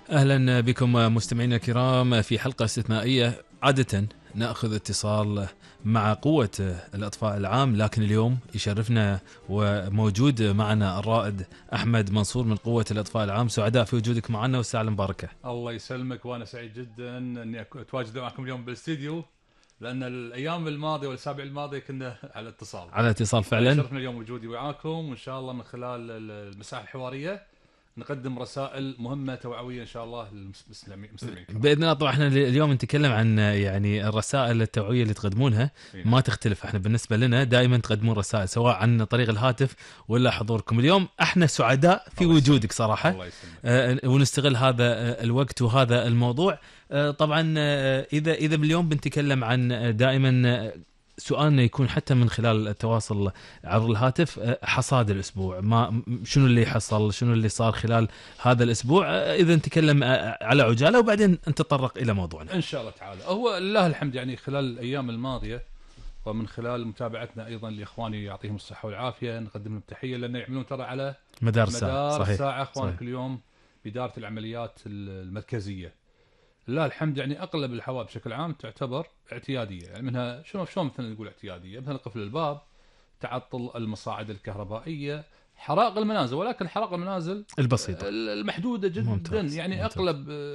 أهلا بكم مستمعينا الكرام في حلقة استثنائية. عادة نأخذ اتصال مع قوة الأطفاء العام، لكن اليوم يشرفنا وموجود معنا الرائد أحمد منصور من قوة الأطفاء العام. سعداء في وجودك معنا والساعة المباركة. الله يسلمك، وأنا سعيد جدا أني أتواجد معكم اليوم بالاستديو، لأن الأيام الماضية والأسابيع الماضية كنا على اتصال فعلا. يشرفنا اليوم وجودي وعاكم، وإن شاء الله من خلال المساحة الحوارية نقدم رسائل مهمة توعوية إن شاء الله للمستمعين. بإذن الله. طبعا احنا اليوم نتكلم عن يعني الرسائل التوعوية اللي تقدمونها ما تختلف. احنا بالنسبة لنا دائما تقدمون رسائل سواء عن طريق الهاتف ولا حضوركم. اليوم احنا سعداء في وجودك صراحة. الله يسلمك. ونستغل هذا الوقت وهذا الموضوع. طبعا إذا اليوم بنتكلم عن دائما سؤالنا يكون حتى من خلال التواصل عبر الهاتف، حصاد الأسبوع، ما شنو اللي حصل، شنو اللي صار خلال هذا الأسبوع. إذا نتكلم على عجالة وبعدين نتطرق إلى موضوعنا إن شاء الله تعالى. هو لله الحمد يعني خلال الأيام الماضية ومن خلال متابعتنا أيضا لإخواني يعطيهم الصحة والعافية نقدم لهم تحية، لأنه يعملون ترى على مدار صحيح. ساعة إخوانك صحيح. اليوم بإدارة العمليات المركزية. لله الحمد يعني اغلب الحوادث بشكل عام تعتبر اعتياديه، يعني منها شلون مثلا نقول اعتياديه، مثلا قفل الباب، تعطل المصاعد الكهربائيه، حرائق المنازل، ولكن حرائق المنازل البسيطه المحدوده جدا. ممتاز. يعني ممتاز. اغلب